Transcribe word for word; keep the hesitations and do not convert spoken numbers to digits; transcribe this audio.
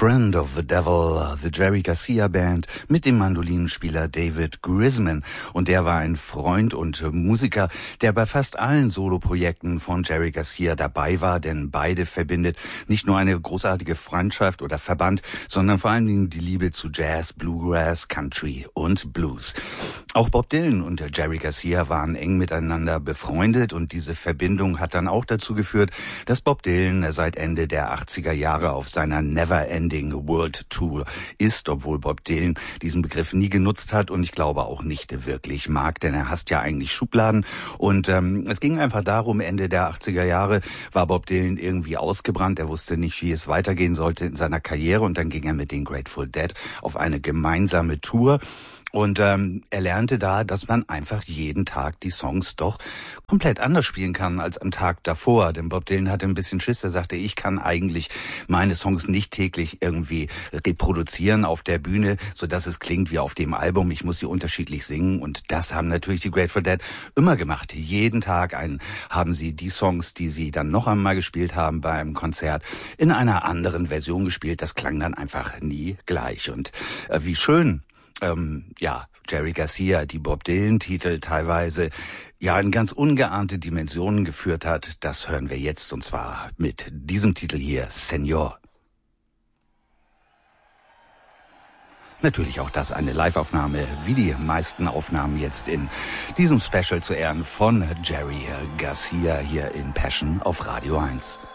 Friend of the Devil, the Jerry Garcia Band mit dem Mandolinenspieler David Grisman. Und der war ein Freund und Musiker, der bei fast allen Soloprojekten von Jerry Garcia dabei war, denn beide verbindet nicht nur eine großartige Freundschaft oder Verband, sondern vor allen Dingen die Liebe zu Jazz, Bluegrass, Country und Blues. Auch Bob Dylan und Jerry Garcia waren eng miteinander befreundet und diese Verbindung hat dann auch dazu geführt, dass Bob Dylan seit Ende der achtziger Jahre auf seiner Never-Ending World Tour ist, obwohl Bob Dylan diesen Begriff nie genutzt hat und ich glaube auch nicht wirklich mag, denn er hasst ja eigentlich Schubladen. Und ähm, es ging einfach darum, Ende der achtziger Jahre war Bob Dylan irgendwie ausgebrannt, er wusste nicht, wie es weitergehen sollte in seiner Karriere und dann ging er mit den Grateful Dead auf eine gemeinsame Tour. Und ähm, er lernte da, dass man einfach jeden Tag die Songs doch komplett anders spielen kann als am Tag davor. Denn Bob Dylan hatte ein bisschen Schiss, er sagte, ich kann eigentlich meine Songs nicht täglich irgendwie reproduzieren auf der Bühne, sodass es klingt wie auf dem Album. Ich muss sie unterschiedlich singen und das haben natürlich die Grateful Dead immer gemacht. Jeden Tag ein, haben sie die Songs, die sie dann noch einmal gespielt haben bei einem Konzert, in einer anderen Version gespielt. Das klang dann einfach nie gleich. Und äh, wie schön Ähm, ja, Jerry Garcia, die Bob Dylan-Titel teilweise ja in ganz ungeahnte Dimensionen geführt hat, das hören wir jetzt und zwar mit diesem Titel hier, Senor. Natürlich auch das eine Live-Aufnahme, wie die meisten Aufnahmen jetzt in diesem Special zu Ehren von Jerry Garcia hier in Passion auf Radio eins.